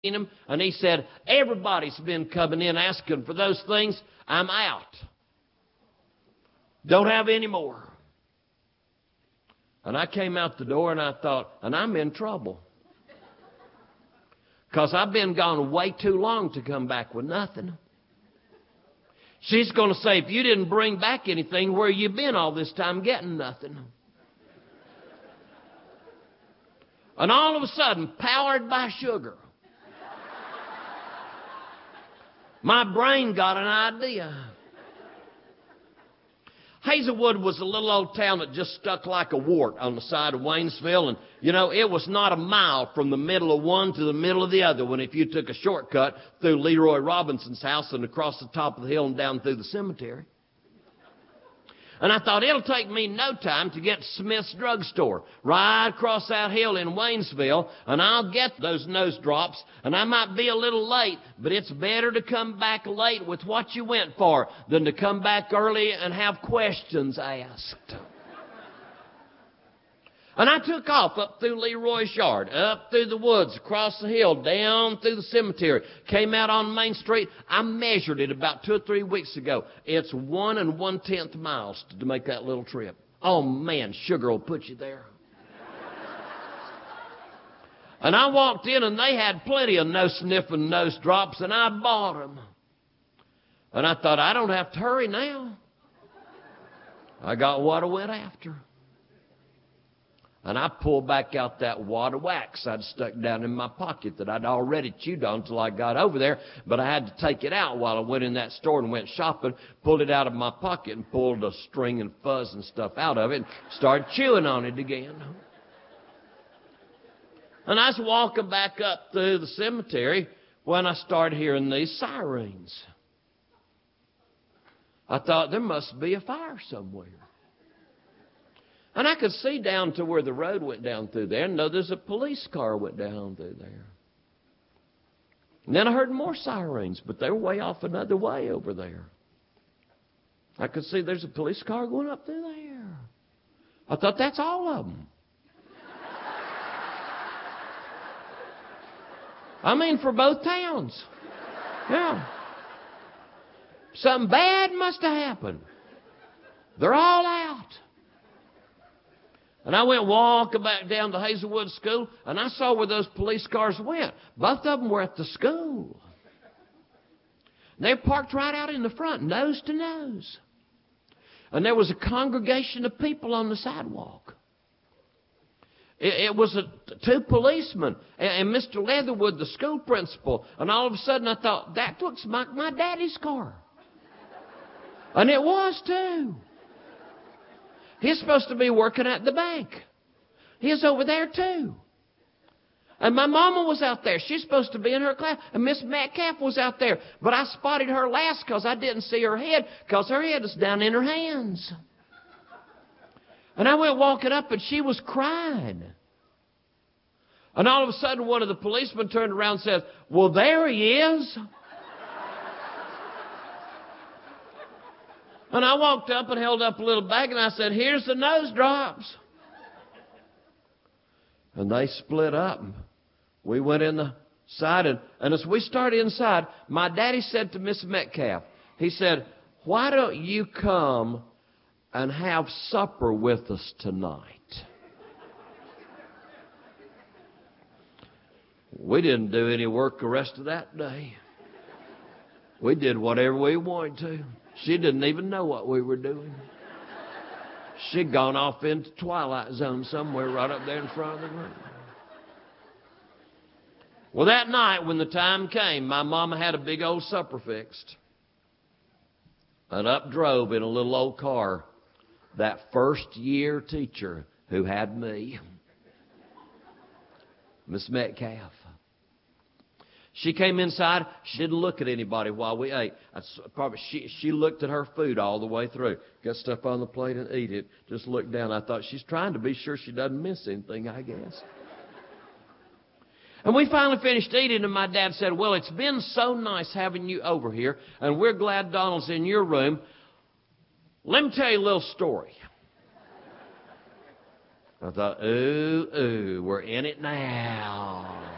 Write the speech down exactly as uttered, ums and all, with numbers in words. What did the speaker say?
him, and he said, everybody's been coming in asking for those things. I'm out. Don't have any more. And I came out the door and I thought, and I'm in trouble. Because I've been gone way too long to come back with nothing. She's going to say, if you didn't bring back anything, where you been all this time getting nothing? And all of a sudden, powered by sugar, my brain got an idea. Hazelwood was a little old town that just stuck like a wart on the side of Waynesville. And, you know, it was not a mile from the middle of one to the middle of the other when if you took a shortcut through Leroy Robinson's house and across the top of the hill and down through the cemetery. And I thought, it'll take me no time to get to Smith's drugstore right across that hill in Waynesville, and I'll get those nose drops, and I might be a little late, but it's better to come back late with what you went for than to come back early and have questions asked. And I took off up through Leroy's yard, up through the woods, across the hill, down through the cemetery. Came out on Main Street. I measured it about two or three weeks ago. It's one and one-tenth miles to make that little trip. Oh, man, sugar will put you there. And I walked in, and they had plenty of nose-sniffing nose drops, and I bought them. And I thought, I don't have to hurry now. I got what I went after. And I pulled back out that wad of wax I'd stuck down in my pocket that I'd already chewed on until I got over there. But I had to take it out while I went in that store and went shopping, pulled it out of my pocket and pulled a string and fuzz and stuff out of it and started chewing on it again. And I was walking back up through the cemetery when I started hearing these sirens. I thought there must be a fire somewhere. And I could see down to where the road went down through there, and know there's a police car went down through there. And then I heard more sirens, but they were way off another way over there. I could see there's a police car going up through there. I thought that's all of them. I mean, for both towns. Yeah. Something bad must have happened. They're all out. And I went walking back down to Hazelwood School, and I saw where those police cars went. Both of them were at the school. They were parked right out in the front, nose to nose. And there was a congregation of people on the sidewalk. It, it was a, two policemen and, and Mister Leatherwood, the school principal. And all of a sudden I thought, that looks like my daddy's car. And it was too. He's supposed to be working at the bank. He's over there too. And my mama was out there. She's supposed to be in her class. And Miss Metcalf was out there. But I spotted her last because I didn't see her head, because her head was down in her hands. And I went walking up, and she was crying. And all of a sudden, one of the policemen turned around and said, well, there he is. And I walked up and held up a little bag, and I said, here's the nose drops. And they split up. We went in the side, and, and as we started inside, my daddy said to Miss Metcalf, he said, why don't you come and have supper with us tonight? We didn't do any work the rest of that day. We did whatever we wanted to. She didn't even know what we were doing. She'd gone off into Twilight Zone somewhere right up there in front of the room. Well, that night when the time came, my mama had a big old supper fixed. And up drove in a little old car that first year teacher who had me, Miss Metcalf. She came inside. She didn't look at anybody while we ate. I probably she she looked at her food all the way through. Got stuff on the plate and eat it. Just looked down. I thought she's trying to be sure she doesn't miss anything, I guess. And we finally finished eating, and my dad said, well, it's been so nice having you over here, and we're glad Donald's in your room. Let me tell you a little story. I thought, ooh, ooh, we're in it now.